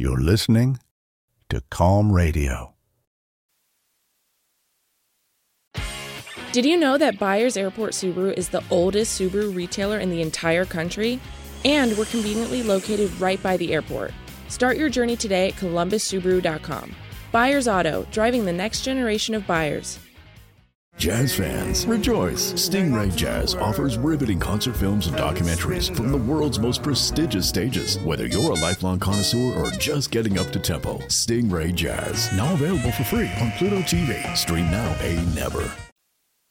You're listening to Calm Radio. Did you know that Byers Airport Subaru is the oldest Subaru retailer in the entire country? And we're conveniently located right by the airport. Start your journey today at columbussubaru.com. Byers Auto, driving the next generation of buyers. Jazz fans, rejoice! Stingray Jazz offers riveting concert films and documentaries from the world's most prestigious stages. Whether you're a lifelong connoisseur or just getting up to tempo, Stingray Jazz, now available for free on Pluto TV. Stream now, pay never.